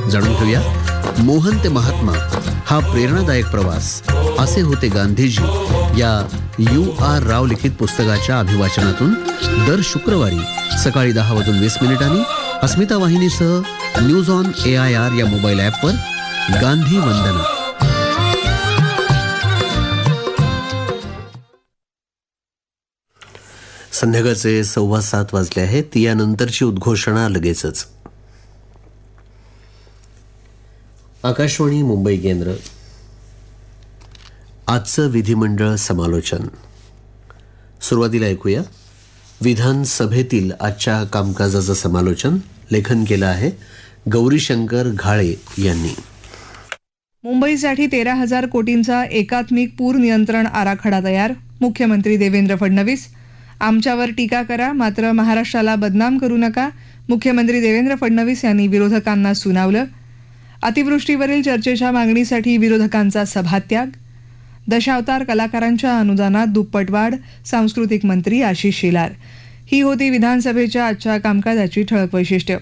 जाणून घेऊया मोहन ते महात्मा हा प्रेरणादायक प्रवास, असे होते गांधीजी या U.R. राव लिखित पुस्तकाच्या अभिवाचनातून दर शुक्रवारी सकाळी 10:20 अस्मिता वाहिनीसह न्यूज ऑन AIR या मोबाईल ॲपवर गांधी वंदना. संध्याकाळचे 7:15 वाजले आहेत. यानंतरची उद्घोषणा लगेचच. आकाशवाणी मुंबई केंद्र. आजचं विधिमंडळ समालोचन. सुरुवातीला ऐकूया विधानसभेतील आजच्या कामकाजाचं समालोचन. लेखन केलं आहे गौरीशंकर घाळे यांनी. मुंबईसाठी 13,000 कोटींचा एकात्मिक पूर नियंत्रण आराखडा तयार. मुख्यमंत्री देवेंद्र फडणवीस. आमच्यावर टीका करा मात्र महाराष्ट्राला बदनाम करू नका. मुख्यमंत्री देवेंद्र फडणवीस यांनी विरोधकांना सुनावलं. अतिवृष्टीवरील चर्चेच्या मागणीसाठी विरोधकांचा सभात्याग. दशावतार कलाकारांच्या अनुदानात दुप्पट वाढ. सांस्कृतिक मंत्री आशिष शेलार. ही होती विधानसभेच्या आजच्या कामकाजाची ठळक वैशिष्ट्य.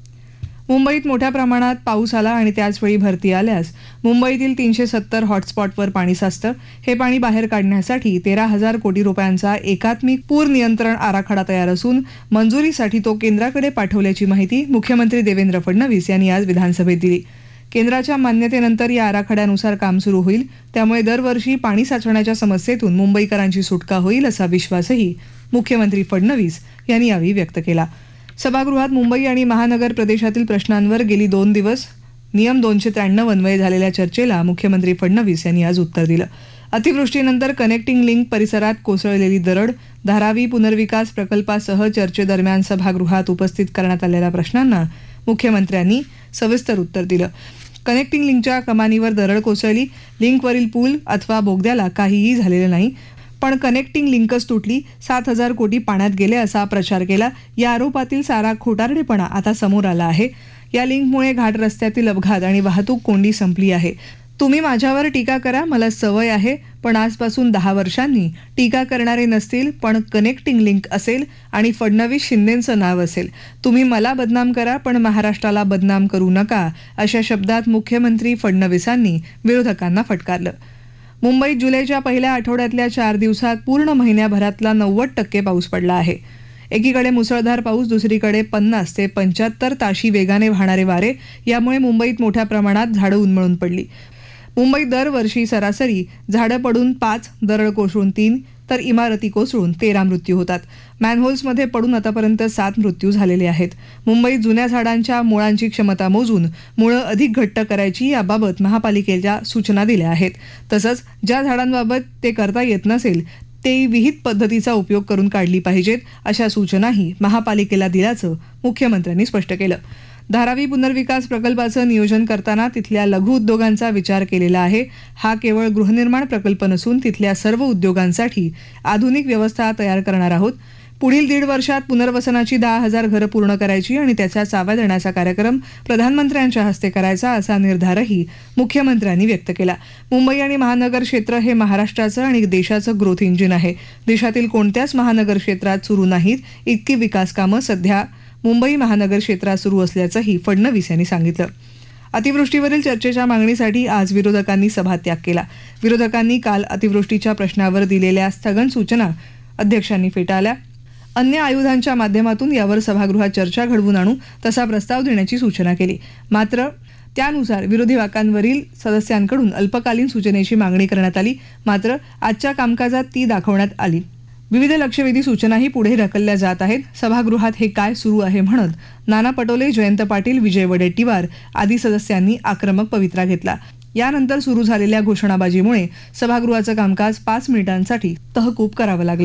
मुंबईत मोठ्या प्रमाणात पाऊस आला आणि त्याचवेळी भरती आल्यास मुंबईतील 370 हॉटस्पॉटवर पाणी साचतं. हे पाणी बाहेर काढण्यासाठी 13,000 कोटी रुपयांचा एकात्मिक पूर नियंत्रण आराखडा तयार असून मंजुरीसाठी तो केंद्राकडे पाठवल्याची माहिती मुख्यमंत्री देवेंद्र फडणवीस यांनी आज विधानसभेत दिली. केंद्राच्या मान्यतेनंतर या आराखड्यानुसार काम सुरू होईल. त्यामुळे दरवर्षी पाणी साचण्याच्या समस्येतून मुंबईकरांची सुटका होईल असा विश्वासही मुख्यमंत्री फडणवीस यांनी यावेळी व्यक्त केला. सभागृहात मुंबई आणि महानगर प्रदेशातील प्रश्नांवर गेली 2 दिवस नियम 293 अन्वये झालेल्या चर्चेला मुख्यमंत्री फडणवीस यांनी आज उत्तर दिलं. अतिवृष्टीनंतर कनेक्टिंग लिंक परिसरात कोसळलेली दरड, धारावी पुनर्विकास प्रकल्पासह चर्चेदरम्यान सभागृहात उपस्थित करण्यात आलेल्या प्रश्नांना मुख्यमंत्र्यांनी सविस्तर उत्तर दिलं. कनेक्टिंग लिंकच्या कमानीवर दरड कोसळली. लिंकवरील पूल अथवा बोगद्याला काहीही झालेलं नाही, पण कनेक्टिंग लिंकच तुटली. 7,000 कोटी पाण्यात गेले असा प्रचार केला. या आरोपातील सारा खोटारडेपणा आता समोर आला आहे. या लिंकमुळे घाट रस्त्यातील अपघात आणि वाहतूक कोंडी संपली आहे. तुम्ही माझ्यावर टीका करा, मला सवय आहे, पण आजपासून 10 वर्षांनी टीका करणारे नसतील, पण कनेक्टिंग लिंक असेल आणि फडणवीस शिंदेंचं नाव असेल. तुम्ही मला बदनाम करा पण महाराष्ट्राला बदनाम करू नका, अशा शब्दात मुख्यमंत्री फडणवीसांनी विरोधकांना फटकारलं. मुंबईत जुलैच्या पहिल्या आठवड्यातल्या 4 दिवसात पूर्ण महिन्याभरातला 90% पाऊस पडला आहे. एकीकडे मुसळधार पाऊस, दुसरीकडे 50 ते 75 ताशी वेगाने वाहणारे वारे यामुळे मुंबईत मोठ्या प्रमाणात झाडं उन्मळून पडली. मुंबईत दरवर्षी सरासरी झाडं पडून 5, दरड कोसळून 3 तर इमारती कोसळून 13 मृत्यू होतात. मॅनहोल्समध्ये पडून आतापर्यंत 7 मृत्यू झालेले आहेत. मुंबईत जुन्या झाडांच्या मुळांची क्षमता मोजून मुळं अधिक घट्ट करायची याबाबत महापालिकेच्या सूचना दिल्या आहेत. तसंच ज्या झाडांबाबत ते करता येत नसेल ते विहित पद्धतीचा उपयोग करून काढली पाहिजेत, अशा सूचनाही महापालिकेला दिल्याचं मुख्यमंत्र्यांनी स्पष्ट केलं. धारावी पुनर्विकास प्रकल्पाचं नियोजन करताना तिथल्या लघु उद्योगांचा विचार केलेला आहे. हा केवळ गृहनिर्माण प्रकल्प नसून तिथल्या सर्व उद्योगांसाठी आधुनिक व्यवस्था तयार करणार आहोत. पुढील 1.5 वर्षात पुनर्वसनाची 10,000 घरं पूर्ण करायची आणि त्याच्या चाव्या देण्याचा कार्यक्रम प्रधानमंत्र्यांच्या हस्ते करायचा असा निर्धारही मुख्यमंत्र्यांनी व्यक्त केला. मुंबई आणि महानगर क्षेत्र हे महाराष्ट्राचं आणि देशाचं ग्रोथ इंजिन आहे. देशातील कोणत्याच महानगर क्षेत्रात सुरू नाहीत इतकी विकास कामं सध्या मुंबई महानगर क्षेत्रात सुरू असल्याचंही फडणवीस यांनी सांगितलं. अतिवृष्टीवरील चर्चेच्या मागणीसाठी आज विरोधकांनी सभात्याग केला. विरोधकांनी काल अतिवृष्टीच्या प्रश्नावर दिलेल्या स्थगन सूचना अध्यक्षांनी फेटाळल्या. अन्य आयुधांच्या माध्यमातून यावर सभागृहात चर्चा घडवून आणू तसा प्रस्ताव देण्याची सूचना केली. मात्र त्यानुसार विरोधी बाकांवरील सदस्यांकडून अल्पकालीन सूचनेची मागणी करण्यात आली. मात्र आजच्या कामकाजात ती दाखवण्यात आली. विविध लक्षवेधी सूचनाही पुढे ढकलल्या जात आहेत. सभागृहात हे काय सुरू आहे म्हणत नाना पटोले, जयंत पाटील, विजय वडेट्टीवार आदी सदस्यांनी आक्रमक पवित्रा घेतला. यानंतर सुरू झालेल्या घोषणाबाजीमुळे सभागृहाचं कामकाज 5 मिनिटांसाठी तहकूब करावं लागलं.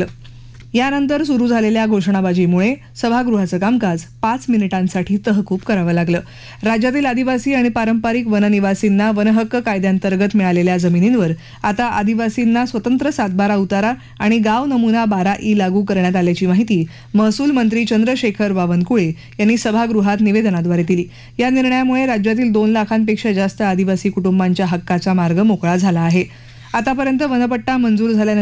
राज्यातील आदिवासी आणि पारंपरिक वननिवासींना वनहक्क कायद्यांतर्गत मिळालेल्या जमिनींवर आता आदिवासींना स्वतंत्र सातबारा उतारा आणि गाव नमुना 12E लागू करण्यात आल्याची माहिती महसूल मंत्री चंद्रशेखर बावनकुळे यांनी सभागृहात निवेदनाद्वारे दिली. या निर्णयामुळे राज्यातील 2 लाखांपेक्षा जास्त आदिवासी कुटुंबांच्या हक्काचा मार्ग मोकळा झाला आहे. आतापर्यंत वनपट्टा मंजूर झाल्यानंतर